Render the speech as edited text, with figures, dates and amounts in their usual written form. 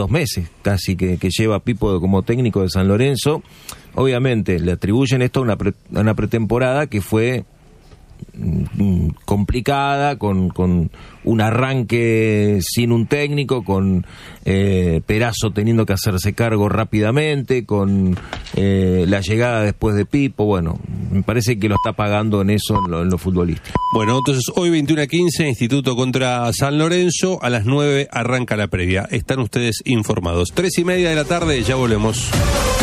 2 meses casi que lleva Pipo como técnico de San Lorenzo. Obviamente le atribuyen esto a una pretemporada que fue complicada, con un arranque sin un técnico, con Perazo teniendo que hacerse cargo rápidamente, con la llegada después de Pipo. Bueno, me parece que lo está pagando en eso, en lo futbolístico. Bueno, entonces hoy 21:15, Instituto contra San Lorenzo, a las 9 arranca la previa. Están ustedes informados. 3:30 de la tarde, ya volvemos.